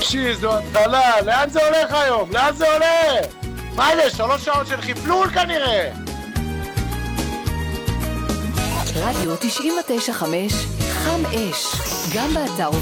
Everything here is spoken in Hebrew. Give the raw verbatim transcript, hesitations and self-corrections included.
שי, זו התחלה, לאן זה הולך היום? לאן זה הולך? מה זה, שלוש שעות של חיפלול כנראה? רדיו תשעים ותשע חמש, חם אש, גם באתר